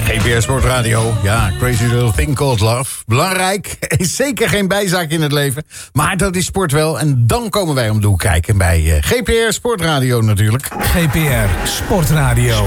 GPR Sportradio, ja, Crazy Little Thing Called Love. Belangrijk, is zeker geen bijzaak in het leven, maar dat is sport wel. En dan komen wij om de hoek kijken bij GPR Sportradio natuurlijk. GPR Sportradio.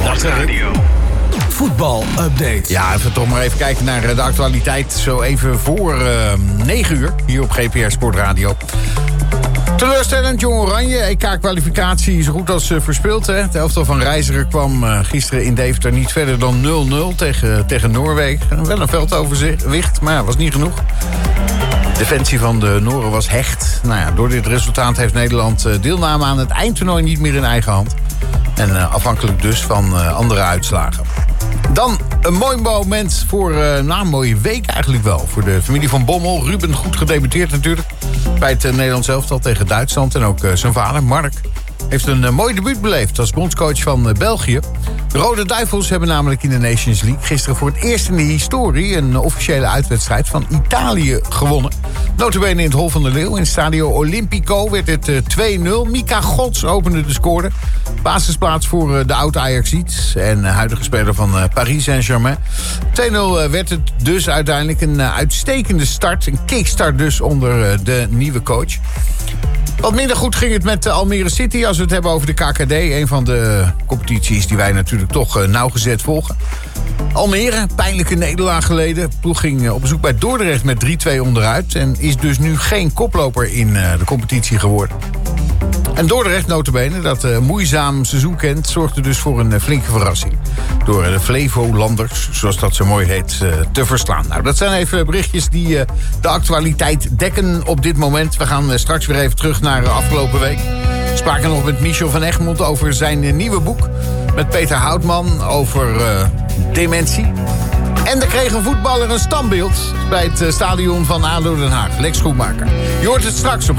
Voetbal update. Ja, toch maar even kijken naar de actualiteit. Zo even voor 9 uur hier op GPR Sportradio. Teleurstellend, Jong Oranje. EK-kwalificatie zo goed als verspeeld. Hè? Het elftal van Reiziger kwam gisteren in Deventer niet verder dan 0-0 tegen Noorwegen. Wel een veldoverwicht, maar was niet genoeg. De defensie van de Noren was hecht. Nou ja, door dit resultaat heeft Nederland deelname aan het eindtoernooi niet meer in eigen hand. En afhankelijk dus van andere uitslagen. Dan een mooi moment voor, een mooie week eigenlijk wel. Voor de familie van Bommel. Ruben goed gedebuteerd natuurlijk. Bij het Nederlands elftal tegen Duitsland. En ook zijn vader, Mark, heeft een mooi debuut beleefd als bondscoach van België. De Rode Duivels hebben namelijk in de Nations League gisteren voor het eerst in de historie een officiële uitwedstrijd van Italië gewonnen. Nota bene in het Hol van de Leeuw. In Stadio Olimpico werd het 2-0. Mika Gods opende de score. Basisplaats voor de oud-Ajaxiet en huidige speler van Paris Saint-Germain. 2-0 werd het dus uiteindelijk een uitstekende start. Een kickstart dus onder de nieuwe coach. Wat minder goed ging het met Almere City als we het hebben over de KKD. Een van de competities die wij natuurlijk toch nauwgezet volgen. Almere, pijnlijke nederlaag geleden. De ploeg ging op bezoek bij Dordrecht met 3-2 onderuit. En is dus nu geen koploper in de competitie geworden. En Dordrecht, nota bene, dat moeizaam seizoen kent, zorgde dus voor een flinke verrassing. Door de Flevolanders, zoals dat zo mooi heet, te verslaan. Nou, dat zijn even berichtjes die de actualiteit dekken op dit moment. We gaan straks weer even terug naar afgelopen week. We spraken nog met Michel van Egmond over zijn nieuwe boek. Met Peter Houtman over dementie. En er kreeg een voetballer een standbeeld bij het stadion van ADO Den Haag. Lex Schoenmaker. Je hoort het straks op